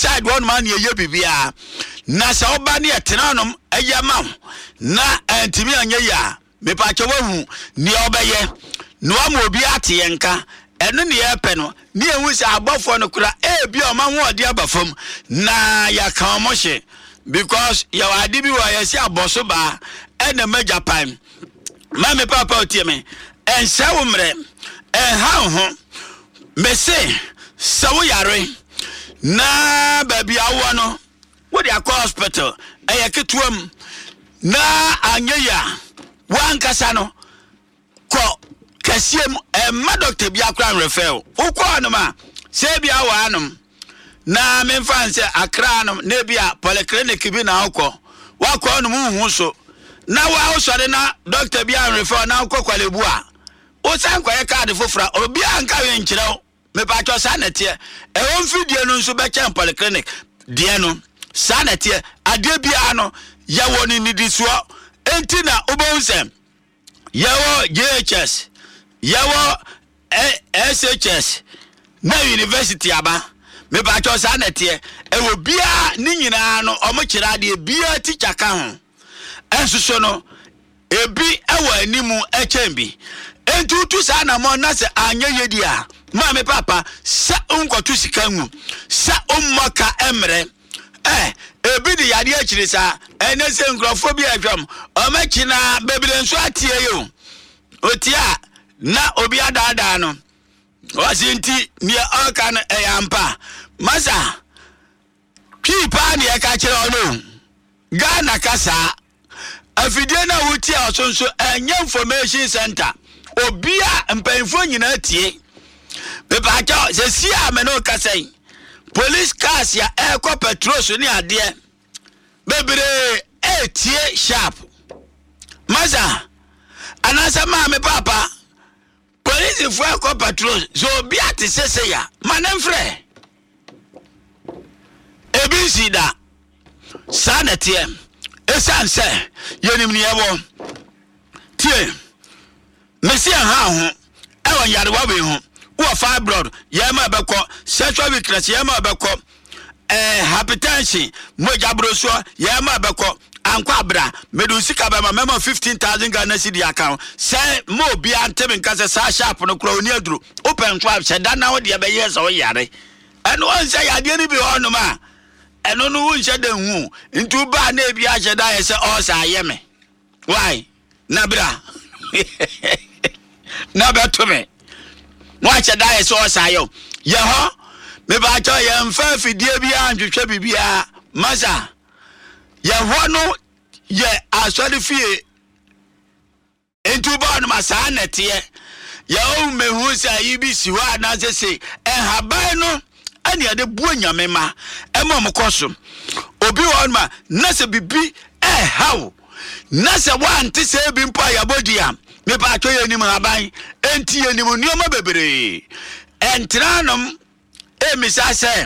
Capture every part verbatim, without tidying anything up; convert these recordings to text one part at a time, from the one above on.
side one man ye bibia na sa oba ne etenanom eyama na antimi anye ya me pa che wahu ne obeye no am obi ate yenka eno ne yepe no ne ehu se abofo no kura e bi o ma ho ode abafam na ya kan mo hye because ya wadi bi wa ya si aboso ba e na Japan ma me papa otie me en sa wo mre en ha ho me se sawo yare na baby awo no wo dia call hospital e ya ketuam na anyeya wan kasa no ko kasiem e ma doctor bi akran refer ukọ no ma se bia wa anom na me fan se akra no na bia polyclinic bi na ukọ wa ko no mu hu so na wa usore na doctor bi an refer na ukọ kwalebu a o san kwaye card fofra obi anka we nkire me pa cho sanete e won fidie no nso be chen polyclinic die no sanete ade bia no ya woni nidisuo enti na obonse yawo J H S yawo S H S na university aba me ba cho sanete e wo bia ni nyina no omo kira de bia teacher ka ho ensuso no ebi e wa animu e chembi enti tu sa na mo na se anya yedi a ma me papa sa unkotu sika nwu sa ummoka emre eh ebi di yade akiri sa ene se nkrofo bi atwam o makina bebile nso atie yo otia na obi adada no wasinti ni aka no eyampa masa kipa ni eka kire ono Ghana kasa afidie na wutia osonso enye information center obia mpanfo nyina tie beba cha se sia me no kasai police cars ya eko petrol so ni ade bebere etie sharp maza anasa ma me papa police fo eko petrol so bia te sese ya manemfre ebi sida sanete esanse yenim ni ebo tie mesia ha ho ewo yare wa we ho wo fibroid yema beko sexual weakness yema beko eh hypertension moja broso yema beko anko abra medusika ba ma mema fifteen thousand Ghana cedi account say mo bia ntebe nkase sa sharp no kro oni aduru open twelve sheda na wo de be yes o yare eno on say yade ni bi hono ma eno no wo nhede hu ntu ba na bia sheda ye say o sa yeme why na bra na beto me watch a die so sayo ye ho me ba cho ye mfa fidie bia antwetwe bibia masa ye ho no ye asori fie entu ba no masa nete ye o mehu sa yibi si wa na sese en haban no ani ade buo nyame ma e mo mkoso obi ho ma na se bibi eh how na se wa ante se bi mpa ya bodia me pa cho ye nim haban enti ye nim nioma bebere entranom e misa se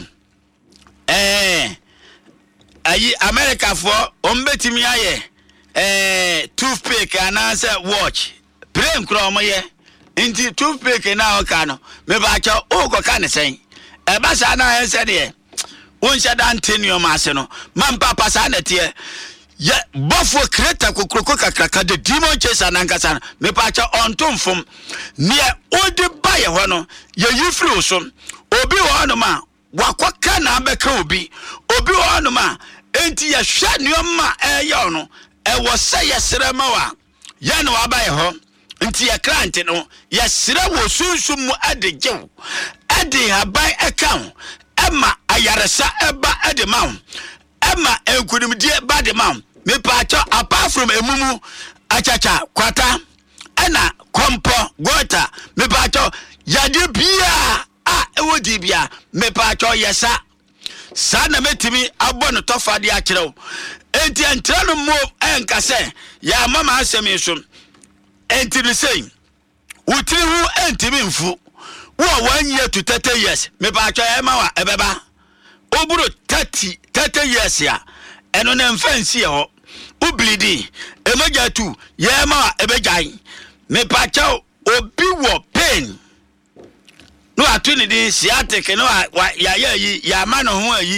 eh ayi America for ombetimi aye eh toothpick anase watch brain krom ye enti toothpick na o ka no me ba cho o ko ka ne sen e ba sa na ye se de won sha dan tenium ase no man papa sa na tie ye bofo kreta kokroko kakraka de demon chase anankasa me pa cha ontomfom ne odi ba ye ho no ye yifri so obi ho no ma wakoka na abeka obi obi ho no ma enti ye hwa nioma eye no e wo se ye sere ma wa ye no aba ye ho enti ye krant no ye sere wo sunsum mu adegew ade haban eka ema ayaresa eba ade ma ema enkunim die bad man me pacho apart from emumu achacha kwata ena kompo gota me pacho yade bia a ewodi bia me pacho yesa sana metimi abo no tofa de akyerew enti entra no mo enkase ya mama asemi so enti ni sei utiri hu enti mi mfu wo one year to thirty years me pacho e ma wa ebeba oburo thirty thirty years ya eno na mfansi ho ublidi emeja tu yema ebejai me pacha obi wo pain no atuni di sciatic no ya ya ya ma no ho ayi